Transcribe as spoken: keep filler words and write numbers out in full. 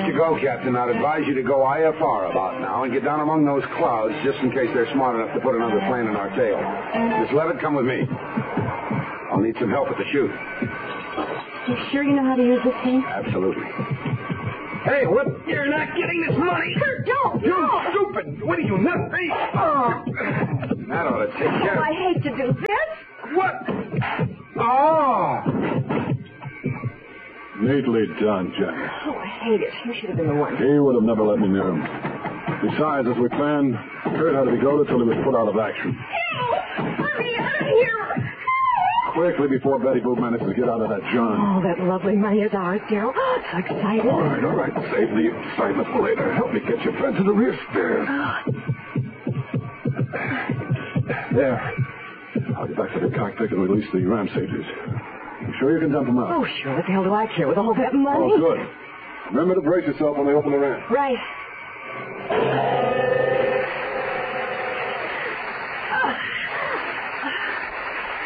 you go, Captain. I'd advise you to go I F R about now and get down among those clouds just in case they're smart enough to put another plane in our tail. Miss Levitt, come with me. I'll need some help at the chute. You sure you know how to use this thing? Absolutely. Hey, what? You're not getting this money. Sir, don't. You No. stupid. What are you, nuts? Hey. Oh. That ought to take care Oh, of I hate to do this. What? Oh. Neatly done, Janice. Oh, I hate it. You should have been the one. He would have never let me near him. Besides, as we planned, Kurt had to be go till he was put out of action. Help! Let me out of here! Quickly before Betty Boop manages to get out of that John. Oh, that lovely money is ours, Daryl. Oh, so excited. All right, all right. Save the excitement for later. Help me get you fed to the rear stairs. There. I'll get back to the cockpit and release the ram safeties. You sure you can dump them out? Oh, sure. What the hell do I care with all that money? Oh, good. Remember to brace yourself when they open the ramp. Right. Ah.